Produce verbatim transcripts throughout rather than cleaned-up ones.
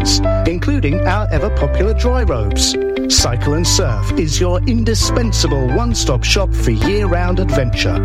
options, including our ever-popular dry robes. Cycle and Surf is your indispensable one-stop shop for year-round adventure.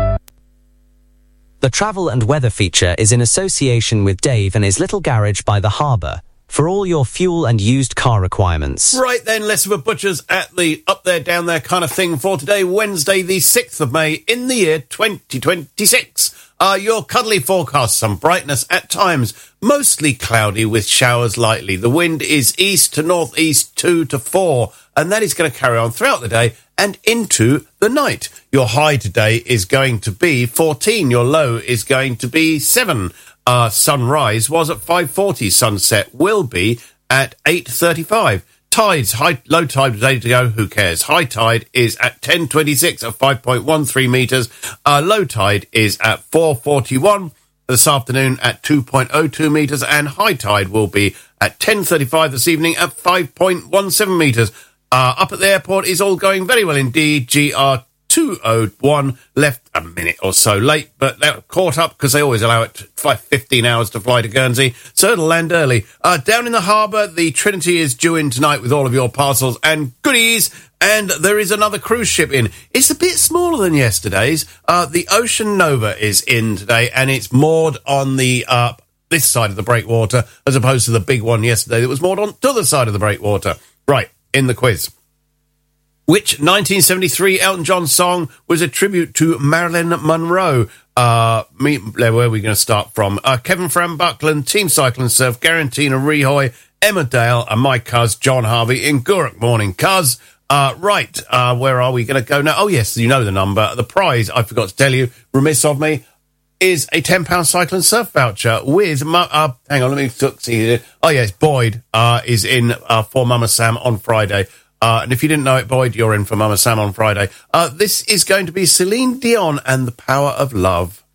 The travel and weather feature is in association with Dave and his little garage by the harbour for all your fuel and used car requirements. Right then, less of a butcher's at the up there, down there kind of thing for today, Wednesday the sixth of May in the year twenty twenty-six. Uh, your cuddly forecast, some brightness at times, mostly cloudy with showers lightly. The wind is east to northeast two to four, and that is going to carry on throughout the day and into the night. Your high today is going to be fourteen. Your low is going to be seven. Uh, sunrise was at five forty. Sunset will be at eight thirty-five. Tides, high, low tide today to go, who cares? High tide is at ten twenty-six at five point one three metres. Uh, low tide is at four forty-one this afternoon at two point oh two metres. And high tide will be at ten thirty-five this evening at five point one seven metres. Uh, up at the airport is all going very well indeed. G R two oh one left a minute or so late, but they're caught up because they always allow it five, fifteen hours to fly to Guernsey, so it'll land early. Uh, down in the harbour, the Trinity is due in tonight with all of your parcels and goodies, and there is another cruise ship in. It's a bit smaller than yesterday's. Uh, the Ocean Nova is in today, and it's moored on the uh, this side of the breakwater, as opposed to the big one yesterday that was moored on the other side of the breakwater. Right, in the quiz. Which nineteen seventy-three Elton John song was a tribute to Marilyn Monroe? Uh, me, where are we going to start from? Uh, Kevin Fran Buckland, Team Cycle and Surf, Garantina Rehoy, Emma Dale, and my cuz, John Harvey in Gourock. Morning, cuz. Uh, right, uh, where are we going to go now? Oh, yes, you know the number. The prize, I forgot to tell you, remiss of me, is a ten pound Cycle and Surf voucher with, uh, hang on, let me see here. Oh, yes, Boyd uh, is in uh, for Mama Sam on Friday. Uh, and if you didn't know it, Boyd, you're in for Mama Sam on Friday. Uh, this is going to be Celine Dion and the Power of Love.